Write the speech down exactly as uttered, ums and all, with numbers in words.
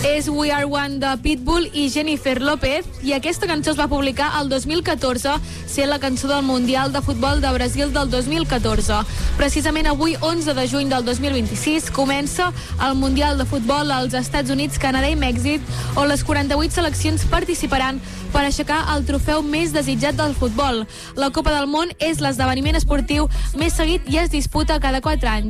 És We Are One de Pitbull i Jennifer López, i aquesta cançó es va publicar el dos mil catorze, sent la cançó del Mundial de Futbol de Brasil del dos mil catorze. Precisament avui, onze de juny del dos mil vint-i-sis, comença el Mundial de Futbol als Estats Units, Canadà i Mèxic, on les quaranta-vuit seleccions participaran per aixecar el trofeu més desitjat del futbol. La Copa del Món és l'esdeveniment esportiu més seguit i es disputa cada quatre anys.